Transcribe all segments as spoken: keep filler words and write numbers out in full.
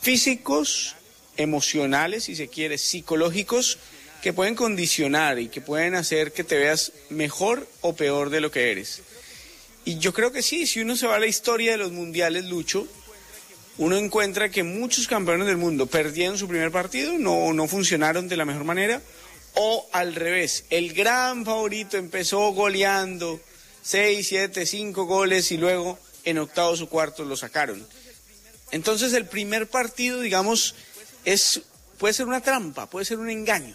físicos, emocionales, si se quiere, psicológicos, que pueden condicionar y que pueden hacer que te veas mejor o peor de lo que eres. Y yo creo que sí, si uno se va a la historia de los mundiales, Lucho, uno encuentra que muchos campeones del mundo perdieron su primer partido, no, no funcionaron de la mejor manera, o al revés, el gran favorito empezó goleando seis, siete, cinco goles y luego en octavos o cuartos lo sacaron. Entonces el primer partido, digamos, es puede ser una trampa, puede ser un engaño.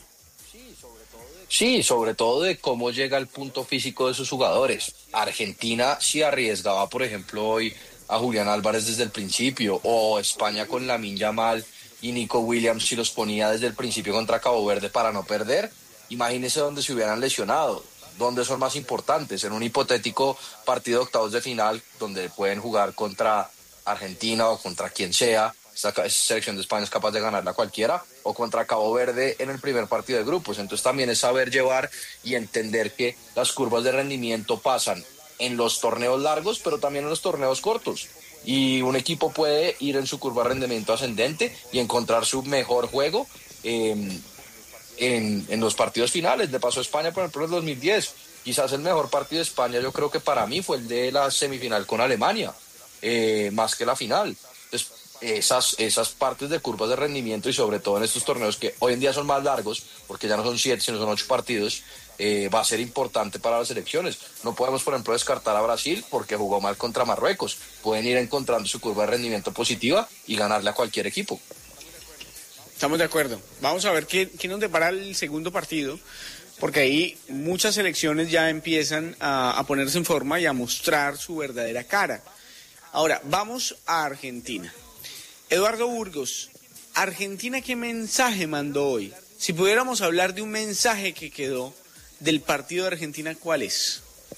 Sí, sobre todo de cómo llega el punto físico de sus jugadores. Argentina sí arriesgaba, por ejemplo, hoy a Julián Álvarez desde el principio, o España con Lamine Yamal y Nico Williams si los ponía desde el principio contra Cabo Verde para no perder. Imagínense dónde se hubieran lesionado, dónde son más importantes, en un hipotético partido de octavos de final donde pueden jugar contra Argentina o contra quien sea. Esta selección de España es capaz de ganarla a cualquiera, o contra Cabo Verde en el primer partido de grupos. Entonces también es saber llevar y entender que las curvas de rendimiento pasan en los torneos largos, pero también en los torneos cortos. Y un equipo puede ir en su curva de rendimiento ascendente y encontrar su mejor juego eh, en, en los partidos finales. De paso a España, por ejemplo, en el dos mil diez, quizás el mejor partido de España, yo creo que para mí fue el de la semifinal con Alemania, eh, más que la final. Entonces, esas, esas partes de curvas de rendimiento, y sobre todo en estos torneos que hoy en día son más largos, porque ya no son siete, sino son ocho partidos, eh, va a ser importante para las selecciones. No podemos, por ejemplo, descartar a Brasil porque jugó mal contra Marruecos. Pueden ir encontrando su curva de rendimiento positiva y ganarle a cualquier equipo. Estamos de acuerdo. Vamos a ver qué, qué nos depara el segundo partido, porque ahí muchas selecciones ya empiezan a, a ponerse en forma y a mostrar su verdadera cara. Ahora, vamos a Argentina. Eduardo Burgos, ¿Argentina qué mensaje mandó hoy? Si pudiéramos hablar de un mensaje que quedó del partido de Argentina, ¿cuál es?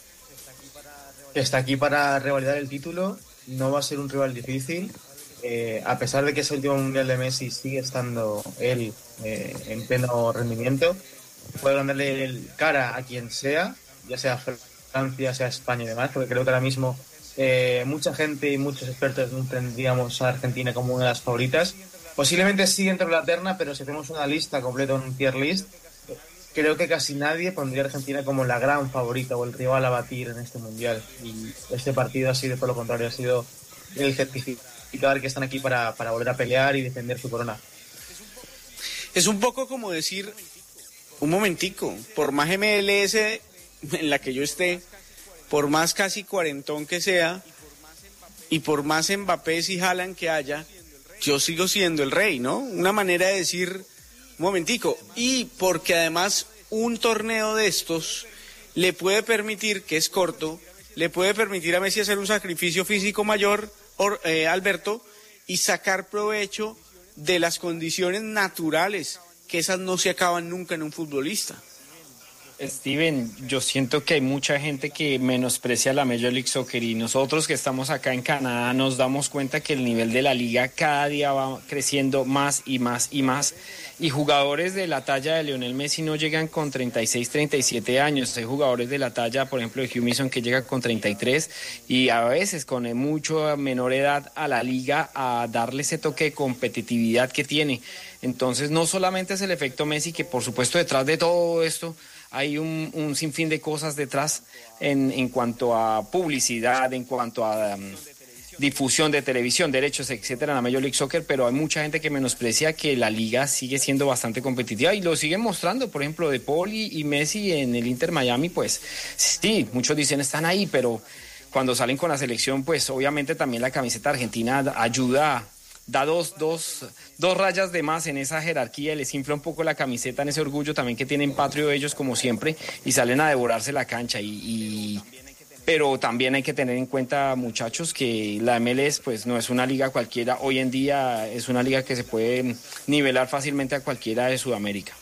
Está aquí para revalidar el título, no va a ser un rival difícil, eh, a pesar de que ese último mundial de Messi sigue estando él eh, en pleno rendimiento, puede ganarle el cara a quien sea, ya sea Francia, sea España y demás, porque creo que ahora mismo Eh, mucha gente y muchos expertos tendríamos a Argentina como una de las favoritas. Posiblemente sí dentro de la terna, pero si hacemos una lista completa, un tier list, creo que casi nadie pondría a Argentina como la gran favorita o el rival a batir en este mundial. Y este partido ha sido, por lo contrario, ha sido el certificado que están aquí para, para volver a pelear y defender su corona. Es un poco como decir, un momentico, por más M L S en la que yo esté, por más casi cuarentón que sea, y por más Mbappé y Haaland que haya, yo sigo siendo el rey, ¿no? Una manera de decir, un momentico, y porque además un torneo de estos le puede permitir, que es corto, le puede permitir a Messi hacer un sacrificio físico mayor, or, eh, Alberto, y sacar provecho de las condiciones naturales, que esas no se acaban nunca en un futbolista. Steven, yo siento que hay mucha gente que menosprecia la Major League Soccer, y nosotros que estamos acá en Canadá nos damos cuenta que el nivel de la liga cada día va creciendo más y más y más, y jugadores de la talla de Lionel Messi no llegan con treinta y seis, treinta y siete años. Hay jugadores de la talla, por ejemplo, de Hugh Mason, que llega con treinta y tres y a veces con mucho menor edad a la liga a darle ese toque de competitividad que tiene. Entonces no solamente es el efecto Messi, que por supuesto detrás de todo esto hay un, un sinfín de cosas detrás en, en cuanto a publicidad, en cuanto a um, difusión de televisión, derechos, etcétera, en la Major League Soccer, pero hay mucha gente que menosprecia que la liga sigue siendo bastante competitiva y lo siguen mostrando. Por ejemplo, De Paul y, y Messi en el Inter Miami, pues sí, muchos dicen están ahí, pero cuando salen con la selección, pues obviamente también la camiseta argentina ayuda, da dos, dos, dos rayas de más en esa jerarquía, les infla un poco la camiseta en ese orgullo también que tienen patrio ellos como siempre, y salen a devorarse la cancha. Y, y pero también hay que tener en cuenta, muchachos, que la M L S pues no es una liga cualquiera, hoy en día es una liga que se puede nivelar fácilmente a cualquiera de Sudamérica.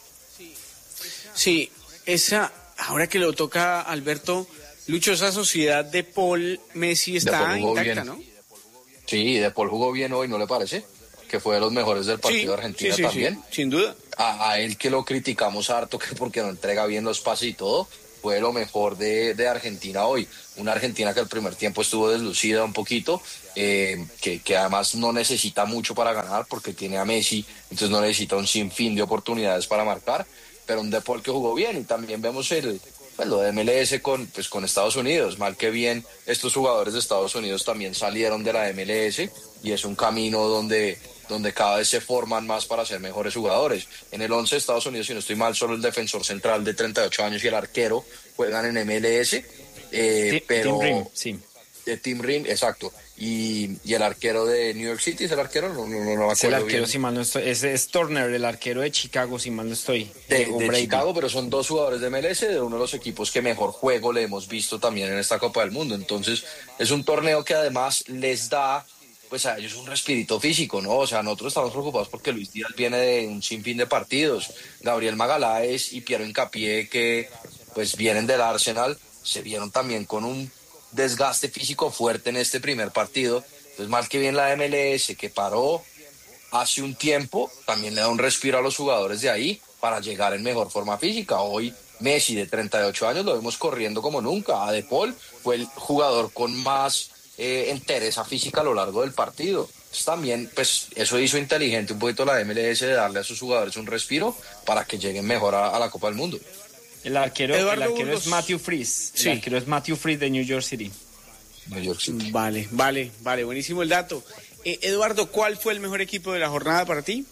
Sí, esa, ahora que lo toca Alberto, Lucho, esa sociedad de Paul Messi está intacta, bien, ¿no? Sí, De Paul jugó bien hoy, ¿no le parece? Que fue de los mejores del partido sí, de Argentina, sí, sí, también. Sí, sin duda. A, a él que lo criticamos harto, que porque no entrega bien los pases y todo, fue lo mejor de, de Argentina hoy. Una Argentina que el primer tiempo estuvo deslucida un poquito, eh, que, que además no necesita mucho para ganar porque tiene a Messi, entonces no necesita un sinfín de oportunidades para marcar, pero un De Paul que jugó bien. Y también vemos el, pues, lo de M L S con, pues, con Estados Unidos. Mal que bien, estos jugadores de Estados Unidos también salieron de la M L S y es un camino donde... donde cada vez se forman más para ser mejores jugadores. En el once de Estados Unidos, si no estoy mal, solo el defensor central de treinta y ocho años y el arquero juegan en M L S, eh, Tim, pero... Tim Rim, sí. De Tim Rim, exacto. Y, y el arquero de New York City, ¿es el arquero? No, no, no, no me Es el acuerdo arquero, bien. si mal no estoy. Ese es Turner, el arquero de Chicago, si mal no estoy. De, O de Brady. Chicago, pero son dos jugadores de M L S, de uno de los equipos que mejor juego le hemos visto también en esta Copa del Mundo. Entonces, es un torneo que además les da... pues a ellos un respirito físico, ¿no? O sea, nosotros estamos preocupados porque Luis Díaz viene de un sinfín de partidos, Gabriel Magaláes y Piero Hincapié, que pues vienen del Arsenal, se vieron también con un desgaste físico fuerte en este primer partido. Entonces, mal que bien la M L S, que paró hace un tiempo, también le da un respiro a los jugadores de ahí para llegar en mejor forma física. Hoy Messi, de treinta y ocho años, lo vemos corriendo como nunca. A De Paul fue el jugador con más eh, entereza física a lo largo del partido. Entonces, también, pues, eso hizo inteligente un poquito la M L S de darle a sus jugadores un respiro para que lleguen mejor a, a la Copa del Mundo. El arquero, el Eduardo arquero Burgos. es Matthew Freeze. Sí. El arquero es Matthew Freeze de New York City. New York City. Vale, vale, vale, buenísimo el dato. Eh, Eduardo, ¿cuál fue el mejor equipo de la jornada para ti?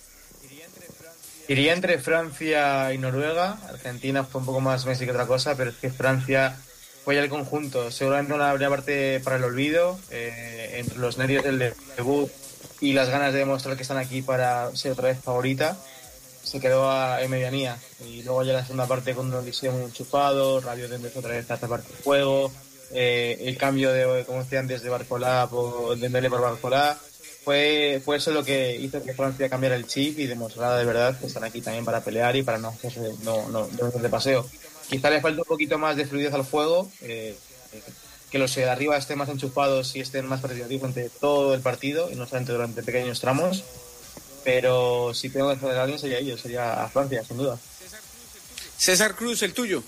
Iría entre Francia y Noruega. Argentina fue un poco más Messi que otra cosa, pero es que Francia fue ya el conjunto. Seguramente una primera parte para el olvido, eh, entre los nervios del debut y las ganas de demostrar que están aquí para ser otra vez favorita, se quedó a, en medianía. Y luego ya la segunda parte con un Eliseo muy enchufado, Radio de empezó otra vez a tapar el juego, eh, el cambio de, como decía antes, de Barcolá por Dembélé por Barcolá. Fue, fue eso lo que hizo que Francia cambiara el chip y demostrara de verdad que están aquí también para pelear y para no hacerse no, no, no de paseo. Quizá le falta un poquito más de fluidez al juego, eh, que los de arriba estén más enchufados y estén más participativos durante todo el partido y no solamente durante pequeños tramos. Pero si tengo que hacer a alguien sería ellos, sería a Francia, sin duda. César Cruz, el tuyo.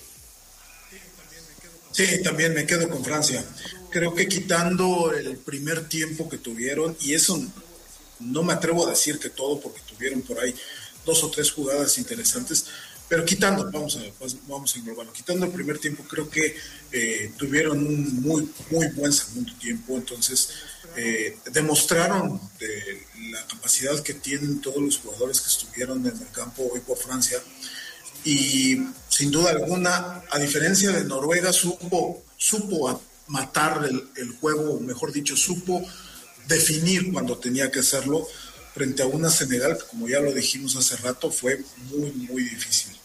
Sí, también me quedo con Francia. Creo que quitando el primer tiempo que tuvieron, y eso no me atrevo a decir que todo, porque tuvieron por ahí dos o tres jugadas interesantes, pero quitando, vamos a, vamos a englobarlo, quitando el primer tiempo, creo que eh, tuvieron un muy, muy buen segundo tiempo. Entonces, eh, demostraron de la capacidad que tienen todos los jugadores que estuvieron en el campo hoy por Francia. Y sin duda alguna, a diferencia de Noruega, supo, supo matar el, el juego, mejor dicho, supo definir cuando tenía que hacerlo frente a una Senegal que, como ya lo dijimos hace rato, fue muy, muy difícil.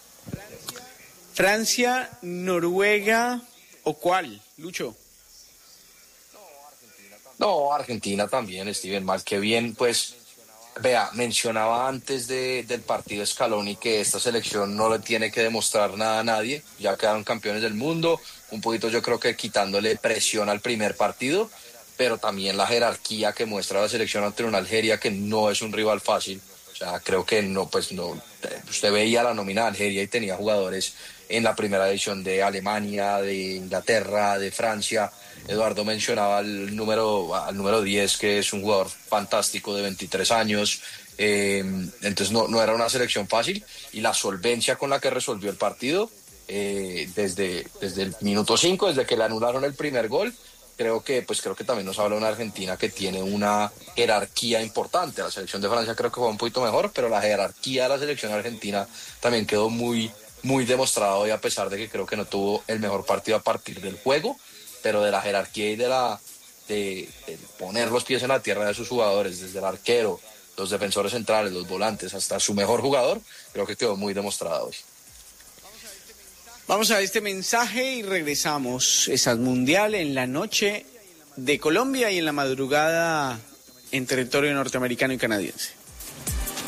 Francia, Noruega, ¿o cuál, Lucho? No, Argentina también, Steven, mal que bien, pues, vea, mencionaba antes de, del partido Scaloni que esta selección no le tiene que demostrar nada a nadie, ya quedaron campeones del mundo, un poquito yo creo que quitándole presión al primer partido, pero también la jerarquía que muestra la selección ante una Algeria que no es un rival fácil. O sea, creo que no, pues no, usted veía la nómina de Algeria y tenía jugadores en la primera edición de Alemania, de Inglaterra, de Francia. Eduardo mencionaba al número, al número diez, que es un jugador fantástico de veintitrés años. Eh, entonces no, no era una selección fácil, y la solvencia con la que resolvió el partido eh, desde, desde el minuto cinco, desde que le anularon el primer gol, creo que, pues creo que también nos habla de una Argentina que tiene una jerarquía importante. La selección de Francia creo que fue un poquito mejor, pero la jerarquía de la selección argentina también quedó muy, muy demostrado, y a pesar de que creo que no tuvo el mejor partido a partir del juego, pero de la jerarquía y de la de, de poner los pies en la tierra de sus jugadores, desde el arquero, los defensores centrales, los volantes, hasta su mejor jugador, creo que quedó muy demostrado hoy. Vamos a este mensaje y regresamos. Es al Mundial en la noche de Colombia y en la madrugada en territorio norteamericano y canadiense.